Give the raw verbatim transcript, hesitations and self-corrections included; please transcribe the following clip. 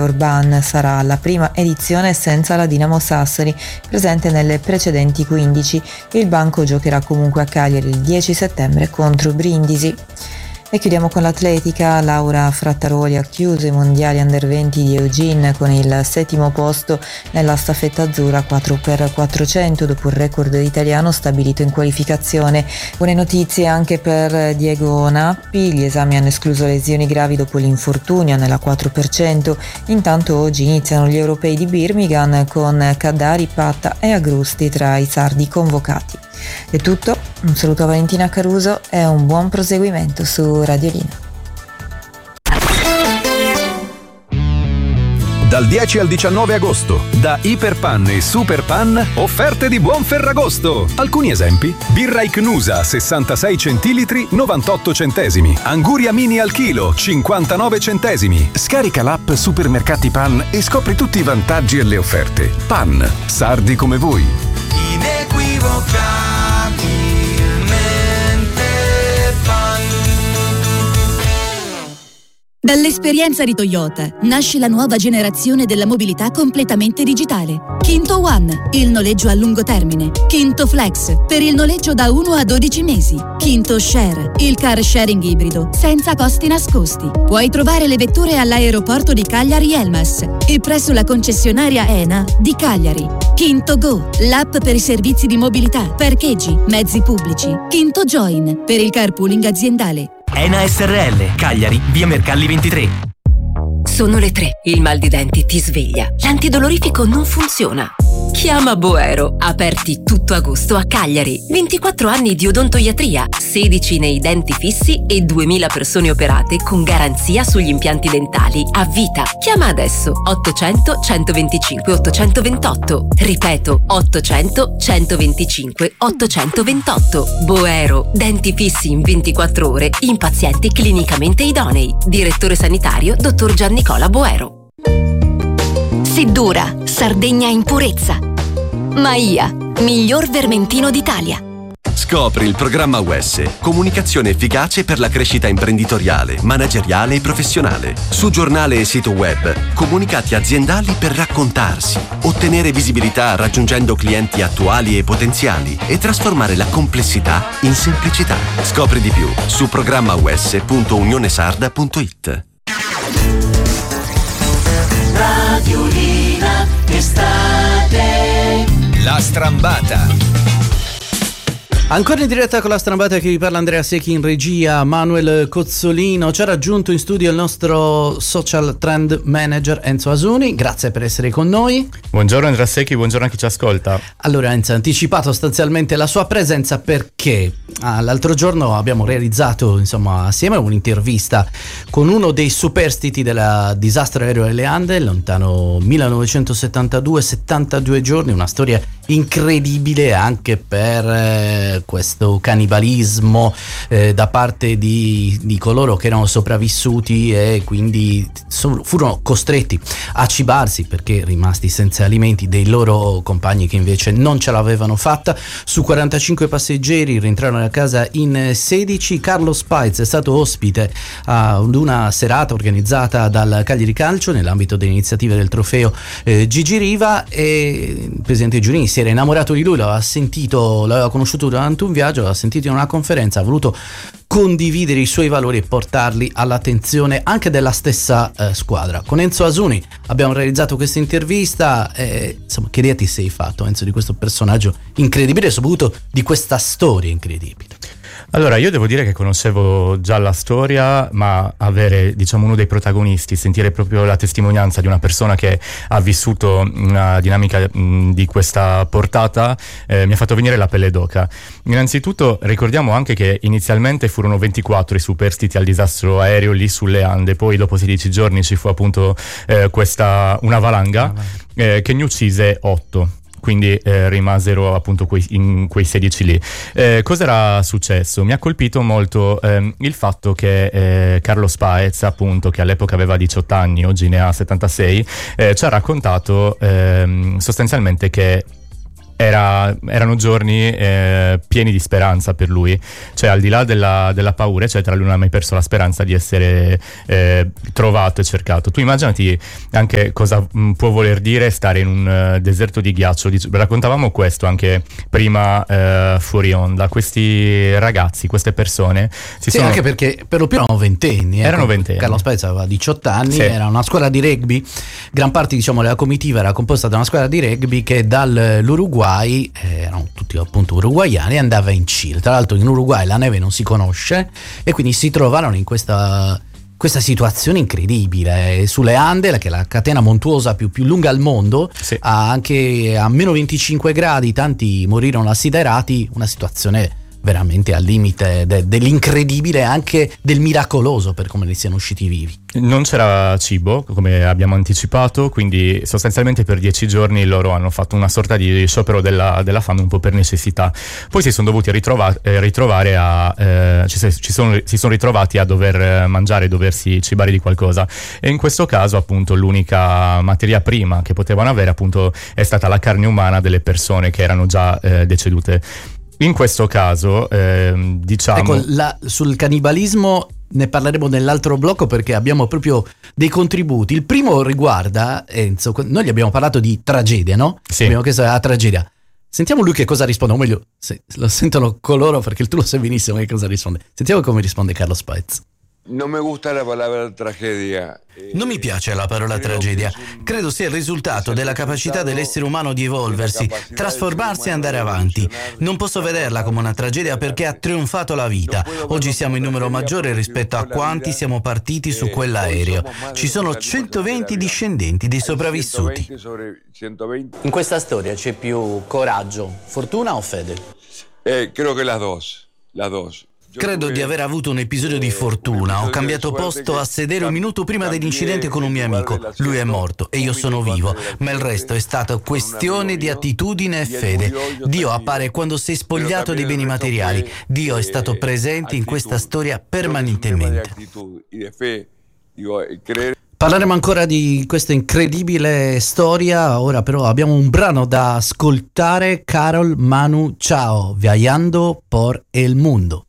Urban. Sarà la prima edizione senza la Dinamo Sassari, presente nelle precedenti quindici. Il Banco giocherà comunque a Cagliari il dieci settembre contro Brindisi. E chiudiamo con l'atletica. Laura Frattaroli ha chiuso i mondiali under venti di Eugene con il settimo posto nella staffetta azzurra quattro per quattrocento dopo il record italiano stabilito in qualificazione. Buone notizie anche per Diego Nappi, gli esami hanno escluso lesioni gravi dopo l'infortunio nella quattro per cento. Intanto oggi iniziano gli europei di Birmingham con Caddari, Patta e Agrusti tra i sardi convocati. È tutto, un saluto a Valentina Caruso e un buon proseguimento su Radiolina. Dal dieci al diciannove agosto, da Iperpan e Superpan, offerte di buon Ferragosto. Alcuni esempi: birra Icnusa sessantasei centilitri novantotto centesimi, Anguria Mini al chilo cinquantanove centesimi. Scarica l'app Supermercati Pan e scopri tutti i vantaggi e le offerte. Pan, sardi come voi. Inequivocabile. Dall'esperienza di Toyota nasce la nuova generazione della mobilità completamente digitale. Kinto One, il noleggio a lungo termine. Kinto Flex, per il noleggio da uno a dodici mesi. Kinto Share, il car sharing ibrido, senza costi nascosti. Puoi trovare le vetture all'aeroporto di Cagliari-Elmas e presso la concessionaria ENA di Cagliari. Kinto Go, l'app per i servizi di mobilità, parcheggi, mezzi pubblici. Kinto Join, per il carpooling aziendale. ENA S R L, Cagliari, via Mercalli ventitré. Sono le tre. Il mal di denti ti sveglia. L'antidolorifico non funziona. Chiama Boero. Aperti tutto agosto a Cagliari. ventiquattro anni di odontoiatria, sedici nei denti fissi e duemila persone operate con garanzia sugli impianti dentali a vita. Chiama adesso ottocento centoventicinque ottocentoventotto. Ripeto, ottocento centoventicinque ottocentoventotto. Boero. Denti fissi in ventiquattro ore in pazienti clinicamente idonei. Direttore sanitario dottor Giannicola Boero. Seddura, Sardegna in purezza. Maia, miglior vermentino d'Italia. Scopri il programma U S, comunicazione efficace per la crescita imprenditoriale, manageriale e professionale. Su giornale e sito web, comunicati aziendali per raccontarsi, ottenere visibilità raggiungendo clienti attuali e potenziali e trasformare la complessità in semplicità. Scopri di più su programma u s punto unionesarda punto i t. Radiolina estate. La Strambata. Ancora in diretta con la Strambata, che vi parla Andrea Secchi in regia, Manuel Cozzolino. Ci ha raggiunto in studio il nostro social trend manager Enzo Asuni. Grazie per essere con noi. Buongiorno Andrea Secchi, buongiorno a chi ci ascolta. Allora Enzo ha anticipato sostanzialmente la sua presenza perché ah, l'altro giorno abbiamo realizzato insomma assieme un'intervista con uno dei superstiti del disastro aereo delle Ande, lontano millenovecentosettantadue, settantadue giorni, una storia incredibile anche per eh, questo cannibalismo eh, da parte di, di coloro che erano sopravvissuti e quindi so, furono costretti a cibarsi perché rimasti senza alimenti dei loro compagni che invece non ce l'avevano fatta. Su quarantacinque passeggeri rientrarono a casa in sedici. Carlo Spáez è stato ospite ad una serata organizzata dal Cagliari Calcio nell'ambito delle iniziative del trofeo eh, Gigi Riva, e il presidente Giurini si era innamorato di lui, l'aveva sentito, l'aveva conosciuto durante un viaggio, l'aveva sentito in una conferenza, ha voluto condividere i suoi valori e portarli all'attenzione anche della stessa eh, squadra. Con Enzo Asuni abbiamo realizzato questa intervista e insomma che idea ti sei fatto, Enzo, di questo personaggio incredibile e soprattutto di questa storia incredibile? Allora, io devo dire che conoscevo già la storia, ma avere, diciamo, uno dei protagonisti, sentire proprio la testimonianza di una persona che ha vissuto una dinamica mh, di questa portata, eh, mi ha fatto venire la pelle d'oca. Innanzitutto ricordiamo anche che inizialmente furono ventiquattro i superstiti al disastro aereo lì sulle Ande, poi dopo sedici giorni ci fu appunto eh, questa una valanga eh, che ne uccise otto. Quindi eh, rimasero appunto quei, in quei sedici lì. Eh, cosa era successo? Mi ha colpito molto eh, il fatto che eh, Carlo Spáez, appunto, che all'epoca aveva diciotto anni, oggi ne ha settantasei, eh, ci ha raccontato eh, sostanzialmente che Era, erano giorni eh, pieni di speranza per lui, cioè al di là della, della paura eccetera, lui non ha mai perso la speranza di essere eh, trovato e cercato. Tu immaginati anche cosa mh, può voler dire stare in un uh, deserto di ghiaccio. Dic- raccontavamo questo anche prima uh, fuori onda, questi ragazzi, queste persone si sì, sono... anche perché per lo più erano ventenni, erano ecco. ventenni. Carlo Spezia aveva diciotto anni, sì. Era una squadra di rugby, gran parte diciamo della comitiva era composta da una squadra di rugby che dall'Uruguay, eh, erano tutti appunto uruguaiani, andava in Cile. Tra l'altro in Uruguay la neve non si conosce e quindi si trovarono in questa, questa situazione incredibile sulle Ande, che è la catena montuosa più, più lunga al mondo, sì. a anche a meno venticinque gradi, tanti morirono assiderati, una situazione veramente al limite de- dell'incredibile e anche del miracoloso per come ne siano usciti vivi. Non c'era cibo, come abbiamo anticipato, quindi sostanzialmente per dieci giorni loro hanno fatto una sorta di sciopero della, della fame un po' per necessità. Poi si sono dovuti ritrova- eh, ritrovare a eh, ci, ci sono, si sono ritrovati a dover mangiare, doversi cibare di qualcosa, e in questo caso appunto l'unica materia prima che potevano avere appunto è stata la carne umana delle persone che erano già eh, decedute. In questo caso, ehm, diciamo... Ecco, la, sul cannibalismo ne parleremo nell'altro blocco perché abbiamo proprio dei contributi. Il primo riguarda Enzo, noi gli abbiamo parlato di tragedia, no? Sì. Abbiamo chiesto la tragedia. Sentiamo lui che cosa risponde, o meglio, se, lo sentono coloro perché tu lo sai benissimo che cosa risponde. Sentiamo come risponde Carlo Spezia. Non mi gusta la parola tragedia. Non mi piace la parola tragedia. Credo sia il risultato della capacità dell'essere umano di evolversi, trasformarsi e andare avanti. Non posso vederla come una tragedia perché ha trionfato la vita. Oggi siamo in numero maggiore rispetto a quanti siamo partiti su quell'aereo. Ci sono centoventi discendenti dei sopravvissuti. In questa storia c'è più coraggio, fortuna o fede? Eh, credo che las dos, las dos. Credo di aver avuto un episodio di fortuna. Ho cambiato posto a sedere un minuto prima dell'incidente con un mio amico. Lui è morto e io sono vivo, ma il resto è stata questione di attitudine e fede. Dio appare quando sei spogliato dei beni materiali. Dio è stato presente in questa storia permanentemente. Parleremo ancora di questa incredibile storia. Ora però abbiamo un brano da ascoltare. Carol Manu Chao, Viajando por el Mundo.